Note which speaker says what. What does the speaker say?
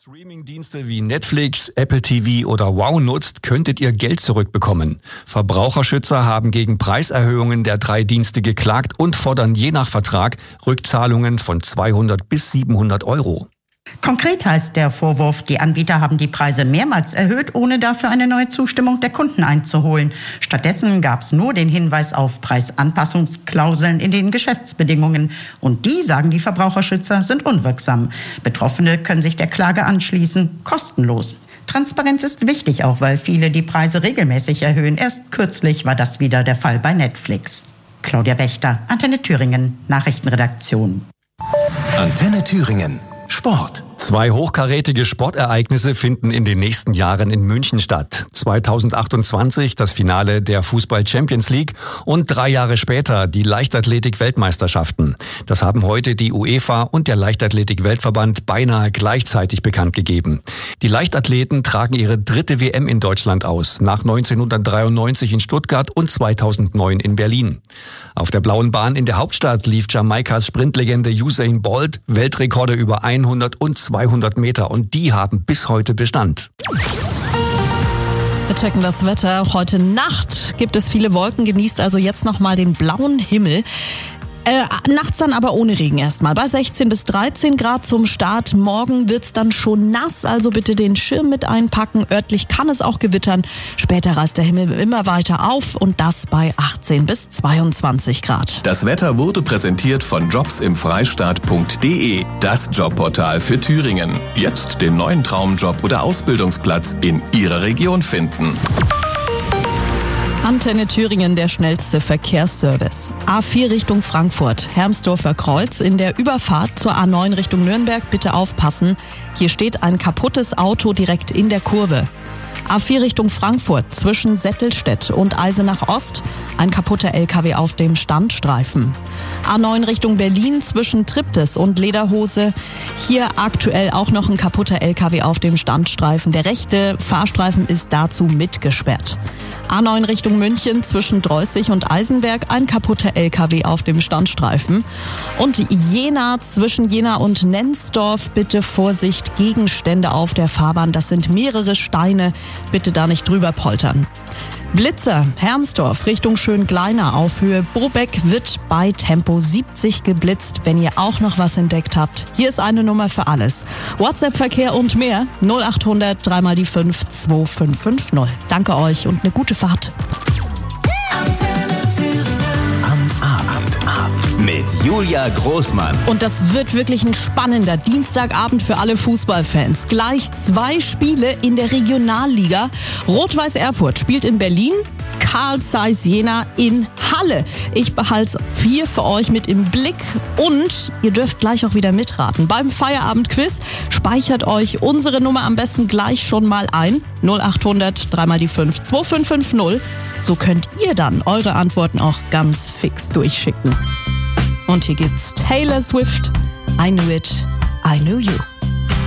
Speaker 1: Streaming-Dienste wie Netflix, Apple TV oder Wow nutzt, könntet ihr Geld zurückbekommen. Verbraucherschützer haben gegen Preiserhöhungen der 3 Dienste geklagt und fordern je nach Vertrag Rückzahlungen von 200 bis 700 Euro.
Speaker 2: Konkret heißt der Vorwurf, die Anbieter haben die Preise mehrmals erhöht, ohne dafür eine neue Zustimmung der Kunden einzuholen. Stattdessen gab es nur den Hinweis auf Preisanpassungsklauseln in den Geschäftsbedingungen. Und die, sagen die Verbraucherschützer, sind unwirksam. Betroffene können sich der Klage anschließen, kostenlos. Transparenz ist wichtig, auch weil viele die Preise regelmäßig erhöhen. Erst kürzlich war das wieder der Fall bei Netflix. Claudia Wächter, Antenne Thüringen, Nachrichtenredaktion.
Speaker 3: Antenne Thüringen. Sport.
Speaker 1: 2 hochkarätige Sportereignisse finden in den nächsten Jahren in München statt. 2028 das Finale der Fußball-Champions League und 3 Jahre später die Leichtathletik-Weltmeisterschaften. Das haben heute die UEFA und der Leichtathletik-Weltverband beinahe gleichzeitig bekannt gegeben. Die Leichtathleten tragen ihre 3. WM in Deutschland aus, nach 1993 in Stuttgart und 2009 in Berlin. Auf der blauen Bahn in der Hauptstadt lief Jamaikas Sprintlegende Usain Bolt Weltrekorde über 100 und 200 Meter und die haben bis heute Bestand.
Speaker 4: Wir checken das Wetter. Heute Nacht gibt es viele Wolken, genießt also jetzt nochmal den blauen Himmel. Nachts dann aber ohne Regen erstmal. Bei 16 bis 13 Grad zum Start. Morgen wird's dann schon nass, also bitte den Schirm mit einpacken. Örtlich kann es auch gewittern. Später reißt der Himmel immer weiter auf und das bei 18 bis 22 Grad.
Speaker 3: Das Wetter wurde präsentiert von jobsimfreistaat.de, das Jobportal für Thüringen. Jetzt den neuen Traumjob oder Ausbildungsplatz in Ihrer Region finden.
Speaker 4: Antenne Thüringen, der schnellste Verkehrsservice. A4 Richtung Frankfurt, Hermsdorfer Kreuz. In der Überfahrt zur A9 Richtung Nürnberg bitte aufpassen. Hier steht ein kaputtes Auto direkt in der Kurve. A4 Richtung Frankfurt, zwischen Settelstedt und Eisenach Ost, ein kaputter LKW auf dem Standstreifen. A9 Richtung Berlin, zwischen Triptis und Lederhose, hier aktuell auch noch ein kaputter LKW auf dem Standstreifen. Der rechte Fahrstreifen ist dazu mitgesperrt. A9 Richtung München, zwischen Dreußig und Eisenberg, ein kaputter LKW auf dem Standstreifen. Und Jena, zwischen Jena und Nensdorf, bitte Vorsicht, Gegenstände auf der Fahrbahn. Das sind mehrere Steine, bitte da nicht drüber poltern. Blitzer, Hermsdorf Richtung Schöngleiner auf Höhe Bobeck wird bei Tempo 70 geblitzt. Wenn ihr auch noch was entdeckt habt, hier ist eine Nummer für alles. WhatsApp-Verkehr und mehr 0800 3 mal die 5 2550. Danke euch und eine gute Fahrt.
Speaker 3: Am Abend mit Julia Großmann.
Speaker 4: Und das wird wirklich ein spannender Dienstagabend für alle Fußballfans. Gleich 2 Spiele in der Regionalliga. Rot-Weiß Erfurt spielt in Berlin, Carl Zeiss Jena in Halle. Ich behalte es hier für euch mit im Blick und ihr dürft gleich auch wieder mitraten. Beim Feierabend-Quiz speichert euch unsere Nummer am besten gleich schon mal ein. 0800 3 mal die 5 2550. So könnt ihr dann eure Antworten auch ganz fix durchschicken. Und hier gibt's Taylor Swift, I Knew It, I Knew You.